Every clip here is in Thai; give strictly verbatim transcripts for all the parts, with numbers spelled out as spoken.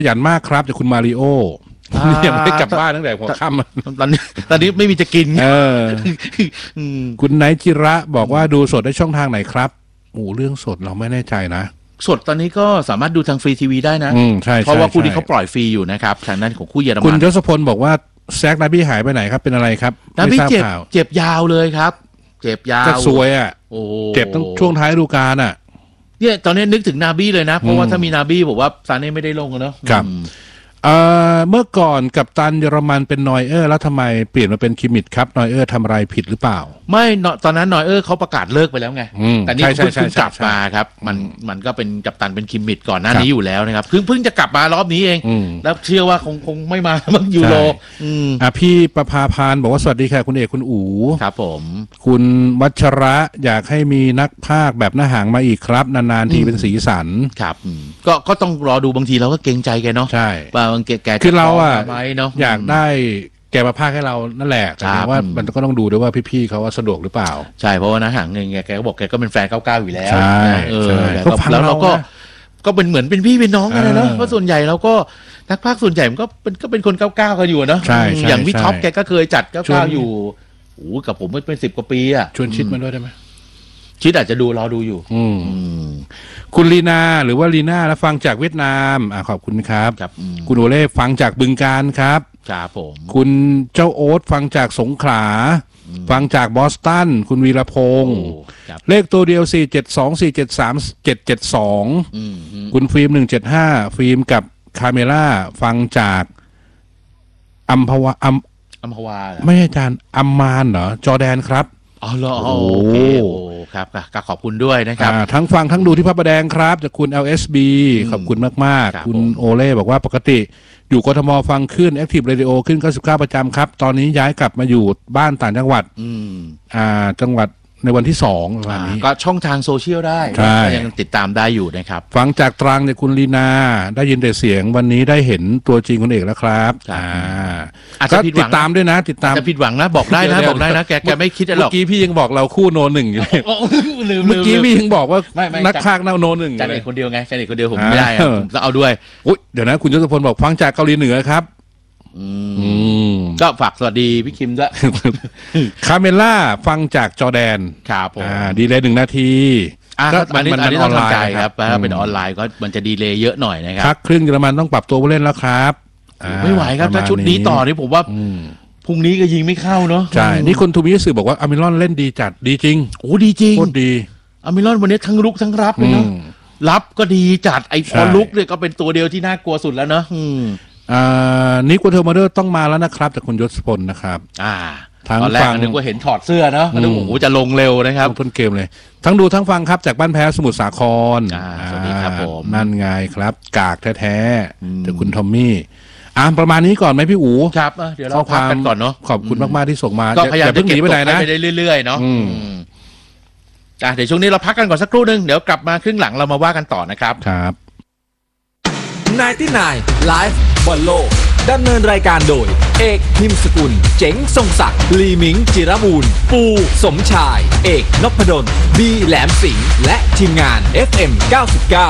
ขยันมากครับจากคุณมาริโอยังไม่ได้กลับบ้านตั้งแต่หัวค่ำตอนนี้ตอนนี้ไม่มีจะกินเออคุณไนจิระบอกว่าดูสดได้ช่องทางไหนครับโอ้เรื่องสดเราไม่แน่ใจนะสดตอนนี้ก็สามารถดูทางฟรีทีวีได้นะเพราะว่าคู่นี้เขาปล่อยฟรีอยู่นะครับทางนั้นของคู่เยอรมันคุณยศพลบอกว่าแซกนาบี้หายไปไหนครับเป็นอะไรครับนาบี้เจ็บเจ็บยาวเลยครับเจ็บยาวก็สวยอ่ะโอ้เจ็บตั้งช่วงท้ายฤดูกาลอ่ะเนี่ยตอนนี้นึกถึงนาบี้เลยนะเพราะว่าถ้ามีนาบี้บอกว่าซาเน่ไม่ได้ลงเนอะครับเอ่อเมื่อก่อนกัปตันเยอรมันเป็นนอยเออร์แล้วทำไมเปลี่ยนมาเป็นคิมมิชครับนอยเออร์ทำอะไรผิดหรือเปล่าไม่ตอนนั้นนอยเออร์เขาประกาศเลิกไปแล้วไงแต่นี่เพิ่งกลับมาครับมันมันก็เป็นกัปตันเป็นคิมมิชก่อนหน้านี้อยู่แล้วนะครับเพิ่งเพิ่งจะกลับมารอบนี้เองแล้วเชื่อว่าคงคงไม่มาบ้างยูโรอ่ะพี่ประภาพานบอกว่าสวัสดีค่ะคุณเอกคุณอู๋ครับผมคุณวัชระอยากให้มีนักพากย์แบบหน้าหางมาอีกครับนานๆทีเป็นสีสันครับก็ก็ต้องรอดูบางทีเราก็เกรงใจแกเนาะใช่บางแกคือเราอ่ะอยากได้แกมาพากให้เรานั่นแหละแต่ว่ามันก็ต้องดูด้วยว่าพี่ๆเขาว่าสะดวกหรือเปล่าใช่เพราะว่านะหางเงี้ยแกก็บอกแกก็เป็นแฟนเก้าเก้าอยู่แล้วใช่เออแล้วเราก็ก็เป็นเหมือนเป็นพี่เป็นน้องกันนะเนาะเพราะส่วนใหญ่เราก็นักพากส่วนใหญ่มันก็เป็นก็เป็นคนเก้าเก้ากันอยู่เนาะอย่างพี่ท็อปแกก็เคยจัดเก้าเก้าอยู่โอ้กับผมเป็นสิบกว่าปีอ่ะชวนชิดมาด้วยได้ไหมชิดอาจจะดูรอดูอยู่อืมคุณลีนาหรือว่าลีน่าแล้วฟังจากเวียดนามอ่าขอบคุณครับคุณโอเล่ฟังจากบึงกาฬครับครับผมคุณเจ้าโอ๊ตฟังจากสงขลาฟังจากบอสตันคุณวีรพงศ์เลขตัวเดียวสี่เจ็ดสองสี่เจ็ดสามเจ็ดเจ็ดสองคุณฟิล์มหนึ่งเจ็ดห้าฟิล์มกับคาเมล่าฟังจากอัมพวาอัมอัมพวาไม่ใช่อาจารย์อัมมานเหรอจอร์แดนครับอ๋อเหรอโอเคโอ้ครับก็ขอบคุณด้วยนะครับทั้งฟังทั้งดูที่พระประแดงครับจากคุณ แอล เอส บี ขอบคุณมากๆคุณโอเล่บอกว่าปกติอยู่กทมฟังขึ้น Active Radio ขึ้นเก้าสิบเก้าประจำครับตอนนี้ย้ายกลับมาอยู่บ้านต่างจังหวัดอ่าจังหวัดในวันที่สองวันนี้ก็ช่องทางโซเชียลได้ยังติดตามได้อยู่นะครับฟังจากตรังเนี่ยคุณลีนาได้ยินแต่เสียงวันนี้ได้เห็นตัวจริงคุณเอกแล้วครับอ่าอาจจะติดตามด้วยนะติดตามจะผิดหวังนะบอกได้นะบอกได้นะแกแกไม่คิดหรอกเมื่อกี้พี่ยังบอกเราคู่โนหนึ่งอยู่เลยเมื่อกี้พี่ยังบอกว่านักพากย์โนหนึ่งจันเอกคนเดียวไงจันเอกคนเดียวผมไม่ได้ผมจะเอาด้วยอุ้ยเดี๋ยวนะคุณยศพลบอกฟังจากเกาหลีเหนือครับก็ฝากสวัสดีพี่คิมด้วยคาเมล่าฟังจากจอร์แดนครับผมดีเลยหนึ่งนาทีก็มันมันออนไลน์ครับถ้าเป็นออนไลน์ก็มันจะดีเลยเยอะหน่อยนะครับพักครึ่งเยอรมันต้องปรับตัวผู้เล่นแล้วครับไม่ไหวครับถ้าชุดนี้ต่อนี่ผมว่าพรุ่งนี้ก็ยิงไม่เข้าเนาะใช่นี่คุณทูมิสื่อบอกว่าอามิรอนเล่นดีจัดดีจริงโอ้ดีจริงโคตรดีอามิรอนวันนี้ทั้งลุกทั้งรับเลยเนาะรับก็ดีจัดไอ้พอลุกเนี่ยก็เป็นตัวเดียวที่น่ากลัวสุดแล้วเนาะอ่านิโคลเทอร์มาเดอร์ต้องมาแล้วนะครับจากคุณยศพลนะครับอ่าตอนแรกนึกว่าเห็นถอดเสื้อเนาะนึกว่าโอ้โหจะลงเร็วนะครับต้นเกมเลยทั้งดูทั้งฟังครับจากบ้านแพ้สมุทรสาครสวัสดีครับผมนั่นไงครับกากแท้ๆจากคุณทอมมี่อ่าประมาณนี้ก่อนไหมพี่อู๋ครับเดี๋ยวเราพักกันก่อนเนาะขอบคุณมากๆที่ส่งมาก็พยายามจะเก็บตกไปเรื่อยๆเนาะอ่าเดี๋ยวช่วงนี้เราพักกันก่อนสักครู่นึงเดี๋ยวกลับมาครึ่งหลังเรามาว่ากันต่อนะครับครับไนน์ตี้ไนน์ Live บอลโลกดำเนินรายการโดยเอกพิมพ์สกุลเจ๋งทรงศักดิ์ลีมิงจิรบูรณ์ปูสมชายเอกนพดลบีแหลมสิงห์และทีมงาน เอฟ เอ็ม เก้าสิบเก้า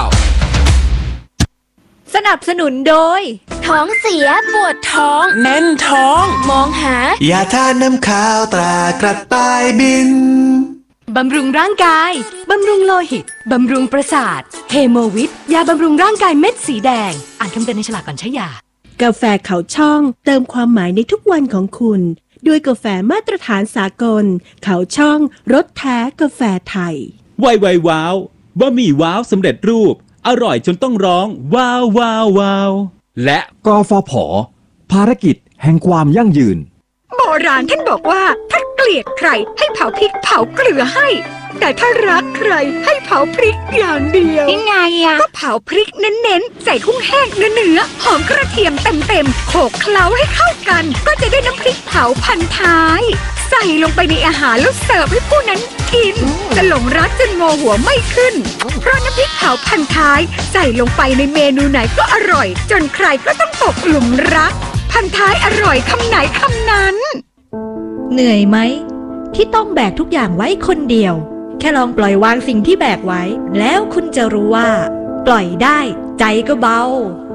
สนับสนุนโดยท้องเสียปวดท้องแน่นท้องมองหายาทาน้ำขาวตรากระต่ายบินบำรุงร่างกายบำรุงโลหิตบำรุงประสาทเฮโมวิตยาบำรุงร่างกายเม็ดสีแดงอ่านคำเตือนในฉลากก่อนใช้ยากาแฟเขาช่องเติมความหมายในทุกวันของคุณด้วยกาแฟมาตรฐานสากลเขาช่องรสแท้กาแฟไทยไวไวว้าวบะหมี่ว้าวสำเร็จรูปอร่อยจนต้องร้องว้าวว้าวว้าวและกฟผ.ภารกิจแห่งความยั่งยืนโบราณท่านบอกว่าถ้าเกลียดใครให้เผาพริกเผาเกลือให้แต่ถ้ารักใครให้เผาพริกอย่างเดียวยังไงอะก็เผาพริกเน้นๆใส่กุ้งแห้งเนื้อๆหอมกระเทียมเต็มๆโขลกเคล้าให้เข้ากันก็จะได้น้ำพริกเผาพันท้ายใส่ลงไปในอาหารแล้วเสิร์ฟให้ผู้นั้นกินจะหลงรักจนงอหัวไม่ขึ้นเพราะน้ำพริกเผาพันท้ายใส่ลงไปในเมนูไหนก็อร่อยจนใครก็ต้องตกหลุมรักพันท้ายอร่อยคำไหนคำนั้นเหนื่อยไหมที่ต้องแบกทุกอย่างไว้คนเดียวแค่ลองปล่อยวางสิ่งที่แบกไว้แล้วคุณจะรู้ว่าปล่อยได้ใจก็เบา